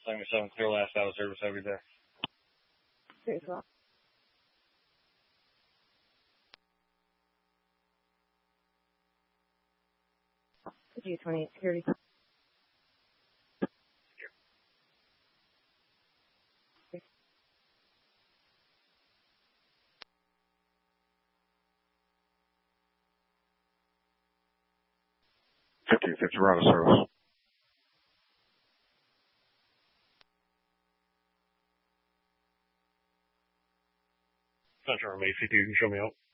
77 clear last out of service every day. 312. 28 security. Fifty, we're out of service. Central Army, if you can show me out.